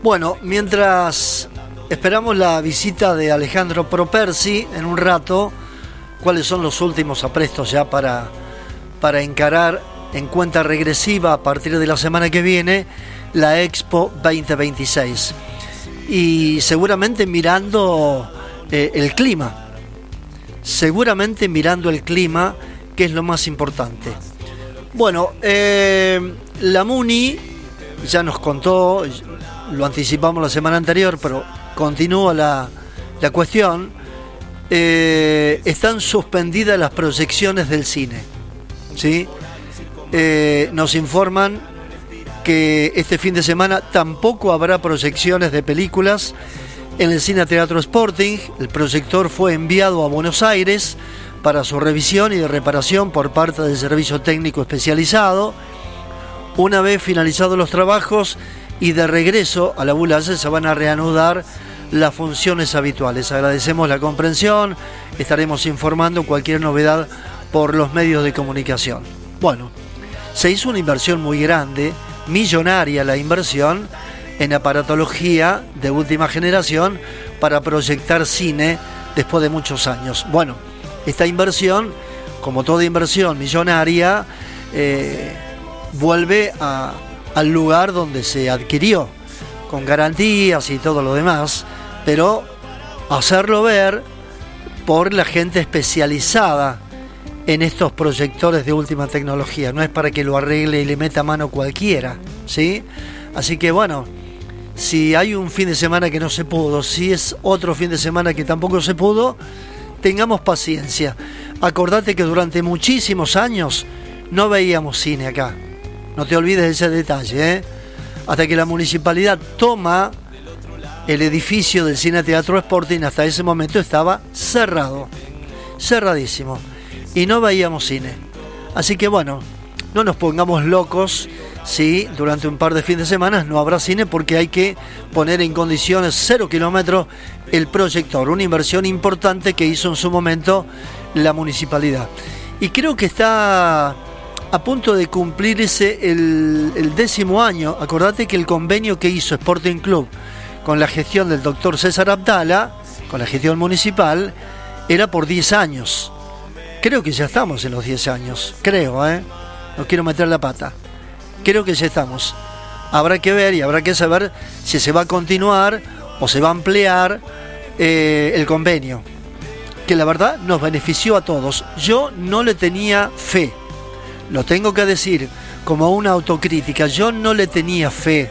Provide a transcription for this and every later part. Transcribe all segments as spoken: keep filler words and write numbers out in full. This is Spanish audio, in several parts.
Bueno, mientras esperamos la visita de Alejandro Propersi en un rato, ¿cuáles son los últimos aprestos ya para, para encarar en cuenta regresiva a partir de la semana que viene la Expo veinte veintiséis? Y seguramente mirando eh, el clima, seguramente mirando el clima, que es lo más importante. Bueno, eh, la MUNI ya nos contó, lo anticipamos la semana anterior, pero continúa la, la cuestión. Eh, están suspendidas las proyecciones del cine, ¿sí? Eh, nos informan que este fin de semana tampoco habrá proyecciones de películas en el Cine Teatro Sporting. El proyector fue enviado a Buenos Aires para su revisión y de reparación por parte del servicio técnico especializado. Una vez finalizados los trabajos y de regreso a la Boulanger, se van a reanudar las funciones habituales. Agradecemos la comprensión, estaremos informando cualquier novedad por los medios de comunicación. Bueno, se hizo una inversión muy grande, millonaria la inversión, en aparatología de última generación para proyectar cine después de muchos años. Bueno, esta inversión, como toda inversión millonaria, eh, vuelve a, al lugar donde se adquirió, con garantías y todo lo demás, pero hacerlo ver por la gente especializada en estos proyectores de última tecnología. No es para que lo arregle y le meta mano cualquiera, ¿sí? Así que bueno, si hay un fin de semana que no se pudo, si es otro fin de semana que tampoco se pudo, tengamos paciencia. Acordate que durante muchísimos años no veíamos cine acá. No te olvides de ese detalle, ¿eh? Hasta que la municipalidad toma el edificio del Cine Teatro Sporting, hasta ese momento estaba cerrado, cerradísimo, y no veíamos cine. Así que bueno, no nos pongamos locos si durante un par de fines de semana no habrá cine, porque hay que poner en condiciones cero kilómetros el proyector, una inversión importante que hizo en su momento la municipalidad. Y creo que está a punto de cumplirse el, el décimo año. Acordate que el convenio que hizo Sporting Club con la gestión del doctor César Abdala, con la gestión municipal, era por diez años. Creo que ya estamos en los diez años, creo, ¿eh? No quiero meter la pata. Creo que ya estamos. Habrá que ver y habrá que saber si se va a continuar o se va a ampliar eh, el convenio, que la verdad nos benefició a todos. Yo no le tenía fe, lo tengo que decir como una autocrítica, yo no le tenía fe.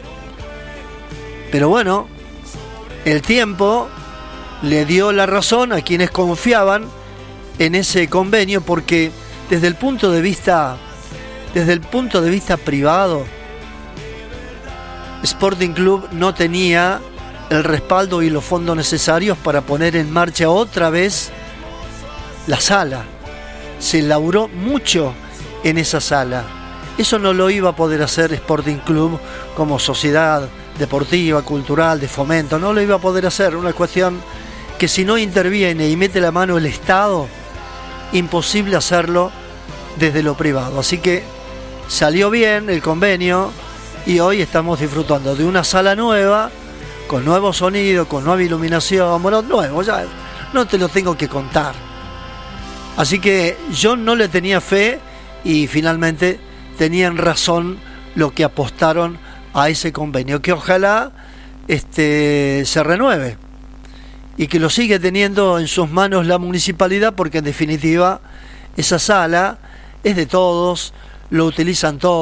Pero bueno, el tiempo le dio la razón a quienes confiaban en ese convenio, porque desde el punto de vista desde el punto de vista privado, Sporting Club no tenía el respaldo y los fondos necesarios para poner en marcha otra vez la sala. Se laburó mucho en esa sala. Eso no lo iba a poder hacer Sporting Club como sociedad deportiva, cultural, de fomento. No lo iba a poder hacer. Una cuestión que si no interviene y mete la mano el Estado, imposible hacerlo desde lo privado. Así que salió bien el convenio y hoy estamos disfrutando de una sala nueva, con nuevo sonido, con nueva iluminación, bueno, nuevo, ya no te lo tengo que contar. Así que yo no le tenía fe y finalmente tenían razón lo que apostaron a ese convenio, que ojalá este, se renueve y que lo sigue teniendo en sus manos la municipalidad, porque en definitiva esa sala es de todos, lo utilizan todos.